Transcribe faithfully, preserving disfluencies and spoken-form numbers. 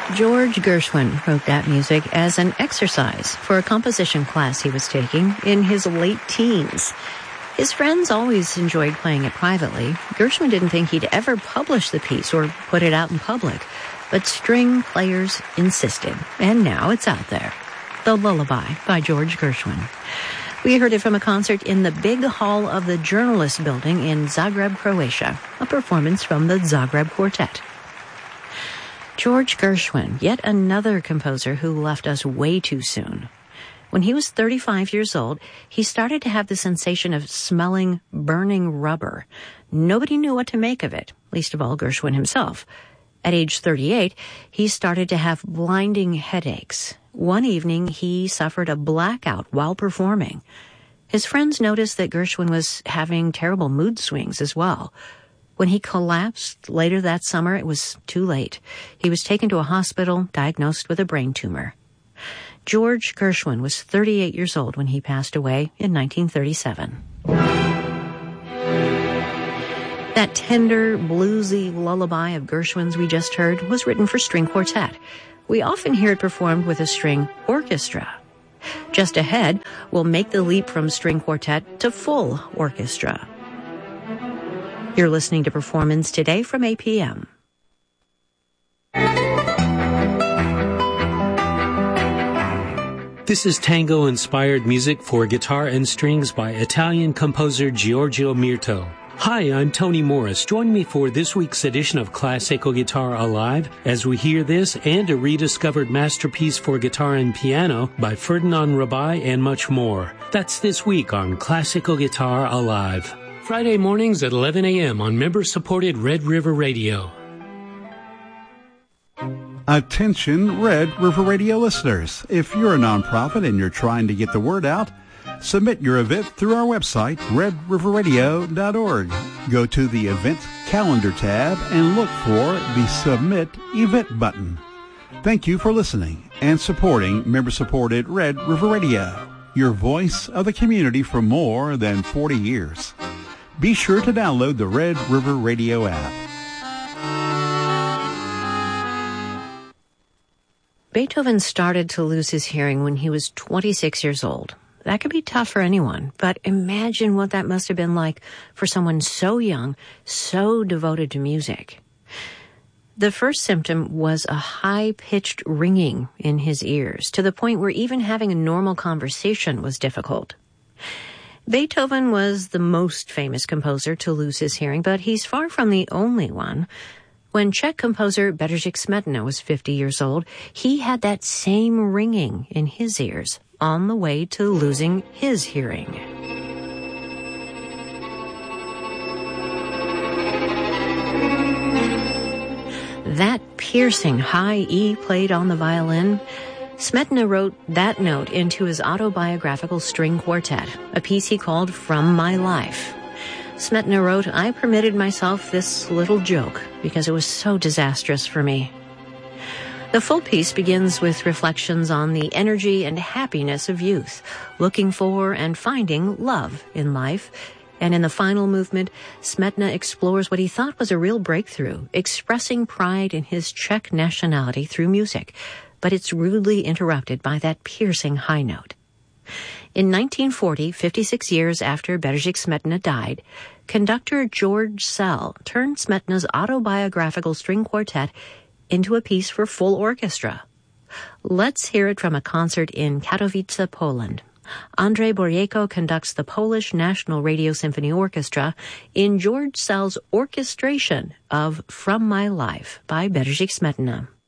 George Gershwin wrote that music as an exercise for a composition class he was taking in his late teens. His friends always enjoyed playing it privately. Gershwin didn't think he'd ever publish the piece or put it out in public, but string players insisted, and now it's out there. The Lullaby by George Gershwin. We heard it from a concert in the big hall of the Journalist Building in Zagreb, Croatia, a performance from the Zagreb Quartet. George Gershwin, yet another composer who left us way too soon. When he was thirty-five years old, he started to have the sensation of smelling burning rubber. Nobody knew what to make of it, least of all Gershwin himself. At age thirty-eight, he started to have blinding headaches. One evening, he suffered a blackout while performing. His friends noticed that Gershwin was having terrible mood swings as well. When he collapsed later that summer, it was too late. He was taken to a hospital, diagnosed with a brain tumor. George Gershwin was thirty-eight years old when he passed away in nineteen thirty-seven. That tender, bluesy lullaby of Gershwin's we just heard was written for string quartet. We often hear it performed with a string orchestra. Just ahead, we'll make the leap from string quartet to full orchestra. You're listening to Performance Today from A P M. This is tango-inspired music for guitar and strings by Italian composer Giorgio Mirto. Hi, I'm Tony Morris. Join me for this week's edition of Classical Guitar Alive as we hear this and a rediscovered masterpiece for guitar and piano by Ferdinand Rabai and much more. That's this week on Classical Guitar Alive. Friday mornings at eleven a.m. on member-supported Red River Radio. Attention, Red River Radio listeners. If you're a nonprofit and you're trying to get the word out, submit your event through our website, red river radio dot org. Go to the Event Calendar tab and look for the Submit Event button. Thank you for listening and supporting member-supported Red River Radio, your voice of the community for more than forty years. Be sure to download the Red River Radio app. Beethoven started to lose his hearing when he was twenty-six years old. That could be tough for anyone, but imagine what that must have been like for someone so young, so devoted to music. The first symptom was a high-pitched ringing in his ears, to the point where even having a normal conversation was difficult. Beethoven was the most famous composer to lose his hearing, but he's far from the only one. When Czech composer Bedřich Smetana was fifty years old, he had that same ringing in his ears on the way to losing his hearing. That piercing high E played on the violin, Smetana wrote that note into his autobiographical string quartet, a piece he called From My Life. Smetana wrote, I permitted myself this little joke because it was so disastrous for me. The full piece begins with reflections on the energy and happiness of youth, looking for and finding love in life. And in the final movement, Smetana explores what he thought was a real breakthrough, expressing pride in his Czech nationality through music. But it's rudely interrupted by that piercing high note. In nineteen forty, fifty-six years after Bedřich Smetana died, conductor George Szell turned Smetana's autobiographical string quartet into a piece for full orchestra. Let's hear it from a concert in Katowice, Poland. Andrzej Boriejko conducts the Polish National Radio Symphony Orchestra in George Szell's orchestration of From My Life by Bedřich Smetana.